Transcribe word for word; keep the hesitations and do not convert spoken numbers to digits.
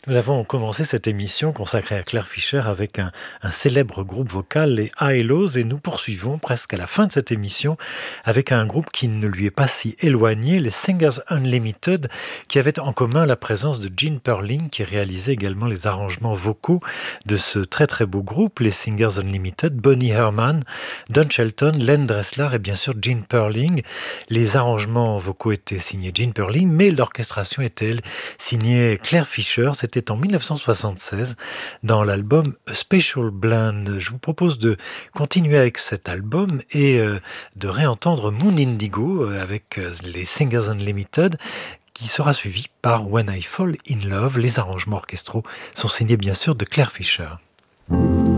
Nous avons commencé cette émission consacrée à Claire Fischer avec un, un célèbre groupe vocal, les Hi-Lows, et nous poursuivons presque à la fin de cette émission avec un groupe qui ne lui est pas si éloigné, les Singers Unlimited, qui avaient en commun la présence de Gene Perling, qui réalisait également les arrangements vocaux de ce très très beau groupe, les Singers Unlimited, Bonnie Herman, Don Shelton, Len Dressler et bien sûr Gene Perling. Les arrangements vocaux étaient signés Gene Perling, mais l'orchestration était elle signée Claire Fischer. C'était en dix-neuf cent soixante-seize dans l'album A Special Blend. Je vous propose de continuer avec cet album et euh, de réentendre Moon Indigo euh, avec euh, les Singers Unlimited, qui sera suivi par When I Fall in Love. Les arrangements orchestraux sont signés bien sûr de Claire Fischer.